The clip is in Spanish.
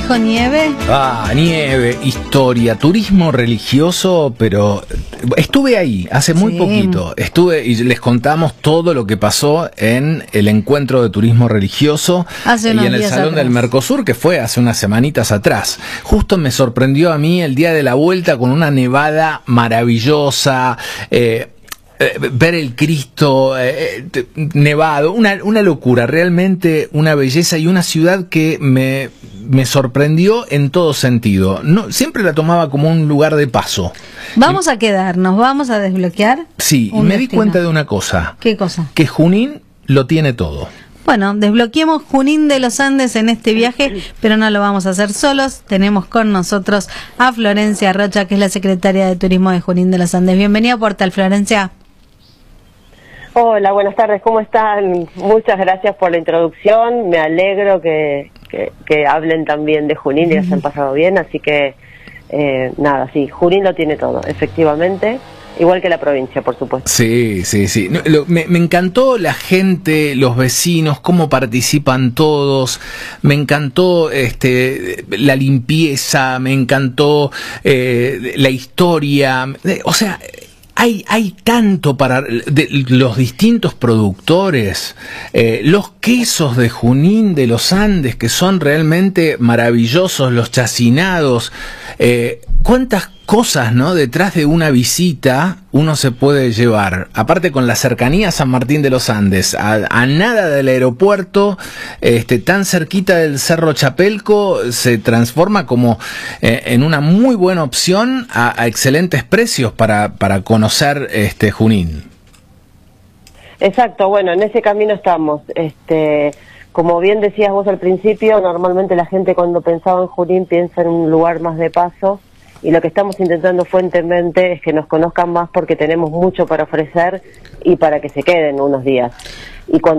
dijo nieve? Nieve, historia, turismo religioso, pero estuve ahí hace muy poquito. Estuve y les contamos todo lo que pasó en el encuentro de turismo religioso y en el Salón del Mercosur, que fue hace unas semanitas atrás. Justo me sorprendió a mí el día de la vuelta con una nevada maravillosa. Ver el Cristo nevado, una locura, realmente una belleza y una ciudad que me sorprendió en todo sentido. No, siempre la tomaba como un lugar de paso. Vamos a quedarnos, vamos a desbloquear. Sí, y me di cuenta de una cosa. ¿Qué cosa? Que Junín lo tiene todo. Bueno, desbloqueemos Junín de los Andes en este viaje, pero no lo vamos a hacer solos. Tenemos con nosotros a Florencia Rocha, que es la secretaria de Turismo de Junín de los Andes. Bienvenida a Portal, Florencia. Hola, buenas tardes, ¿cómo están? Muchas gracias por la introducción, me alegro que hablen también de Junín y que se han pasado bien, así que nada, sí, Junín lo tiene todo, efectivamente, igual que la provincia, por supuesto. Sí. No, me encantó la gente, los vecinos, cómo participan todos, me encantó la limpieza, me encantó la historia, o sea... Hay tanto para los distintos productores, los quesos de Junín de los Andes que son realmente maravillosos, los chacinados, cuántas cosas, ¿no? Detrás de una visita uno se puede llevar. Aparte con la cercanía a San Martín de los Andes, a nada del aeropuerto, tan cerquita del Cerro Chapelco, se transforma como en una muy buena opción a excelentes precios para conocer Junín. Exacto, bueno, en ese camino estamos. Como bien decías vos al principio, normalmente la gente cuando pensaba en Junín piensa en un lugar más de paso, y lo que estamos intentando fuertemente es que nos conozcan más porque tenemos mucho para ofrecer y para que se queden unos días. Y cuando